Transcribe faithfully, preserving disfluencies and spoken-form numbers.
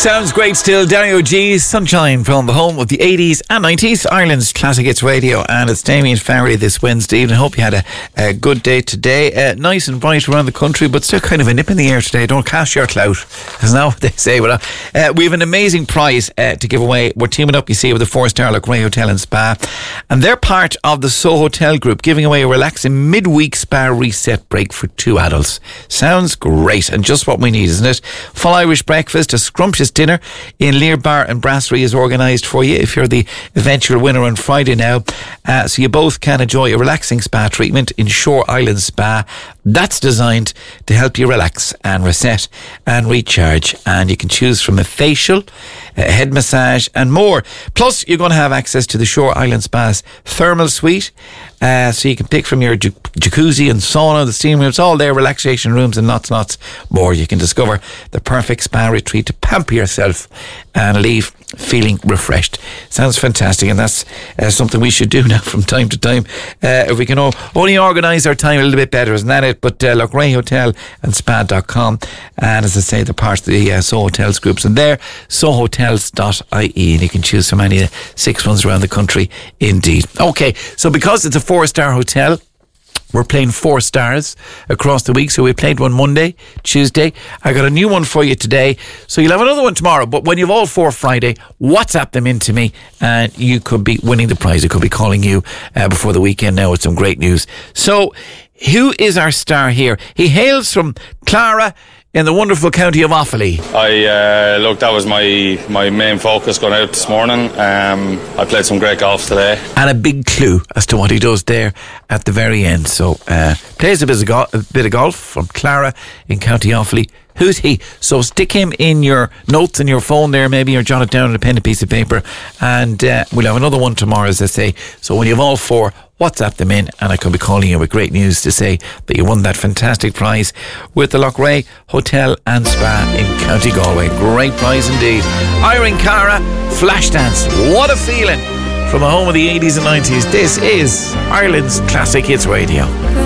Sounds great still. Danny O'G's Sunshine from the home of the eighties and nineties, Ireland's Classic Hits Radio, and it's Damien Farrelly this Wednesday evening. I hope you had a, a good day today. Uh, nice and bright around the country, but still kind of a nip in the air today. Don't cast your clout. Isn't that what they say? But, uh, uh, we have an amazing prize uh, to give away. We're teaming up, you see, with the four-star Loughrea Hotel and Spa, and they're part of the Soho Hotel Group, giving away a relaxing midweek spa reset break for two adults. Sounds great, and just what we need, isn't it? Full Irish breakfast, a scrumptious dinner in Lear Bar and Brasserie is organised for you if you're the eventual winner on Friday now. Uh, so you both can enjoy a relaxing spa treatment in Shore Island Spa. That's designed to help you relax and reset and recharge. And you can choose from a facial, a head massage and more. Plus, you're going to have access to the Shore Island Spa's thermal suite. Uh, so you can pick from your j- jacuzzi and sauna, the steam rooms, all their relaxation rooms and lots and lots more. You can discover the perfect spa retreat to pamper yourself and leave feeling refreshed. Sounds fantastic, and that's uh, something we should do now from time to time. Uh, if we can all, only organise our time a little bit better, isn't that it? But uh, Loughrea Hotel and Spa dot com, and as I say, they're part of the uh, Soho Hotels groups, and they're soho hotels dot I E, and you can choose from any of the six ones around the country indeed. Okay, so because it's a four-star hotel, we're playing four stars across the week. So we played one Monday, Tuesday. I got a new one for you today. So you'll have another one tomorrow. But when you've all four Friday, WhatsApp them into me and you could be winning the prize. I could be calling you uh, before the weekend now with some great news. So who is our star here? He hails from Clara in the wonderful county of Offaly. I uh, look, that was my my main focus going out this morning. Um, I played some great golf today, and a big clue as to what he does there at the very end. So uh, plays a bit of go- a bit of golf from Clara in County Offaly. Who's he? So stick him in your notes in your phone there, maybe, or jot it down on a pen and piece of paper, and uh, we'll have another one tomorrow, as I say. So when you have all four, WhatsApp them in, and I could be calling you with great news to say that you won that fantastic prize with the Loughrea Hotel and Spa in County Galway. Great prize indeed. Irene Cara, Flashdance. What a feeling from the home of the eighties and nineties. This is Ireland's Classic Hits Radio.